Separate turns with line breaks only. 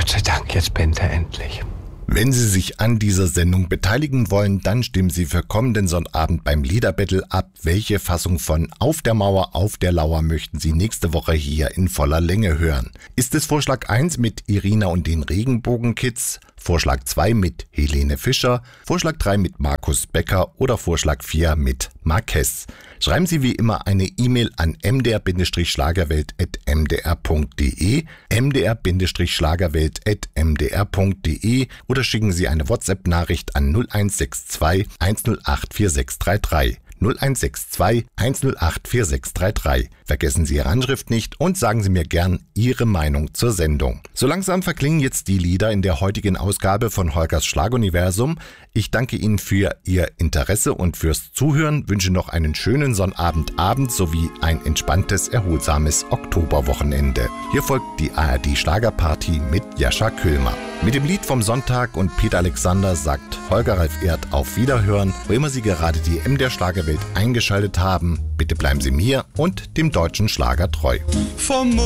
Gott sei Dank, jetzt pennt er endlich.
Wenn Sie sich an dieser Sendung beteiligen wollen, dann stimmen Sie für kommenden Sonnabend beim Liederbattle ab. Welche Fassung von Auf der Mauer, auf der Lauer möchten Sie nächste Woche hier in voller Länge hören? Ist es Vorschlag 1 mit Irina und den Regenbogenkids, Vorschlag 2 mit Helene Fischer, Vorschlag 3 mit Markus Becker oder Vorschlag 4 mit Marquez? Schreiben Sie wie immer eine E-Mail an mdr-schlagerwelt@mdr.de, mdr-schlagerwelt@mdr.de oder schicken Sie eine WhatsApp-Nachricht an 0162 108 4633. 0162 108 4633. Vergessen Sie Ihre Anschrift nicht und sagen Sie mir gern Ihre Meinung zur Sendung. So langsam verklingen jetzt die Lieder in der heutigen Ausgabe von Holgers Schlaguniversum. Ich danke Ihnen für Ihr Interesse und fürs Zuhören, wünsche noch einen schönen Sonnabendabend sowie ein entspanntes, erholsames Oktoberwochenende. Hier folgt die ARD Schlagerparty mit Jascha Kühlmer. Mit dem Lied vom Sonntag und Peter Alexander sagt Holger Ralf Erd auf Wiederhören. Wo immer Sie gerade die MDR Schlagerwelt eingeschaltet haben, bitte bleiben Sie mir und dem deutschen Schlager treu.
Vom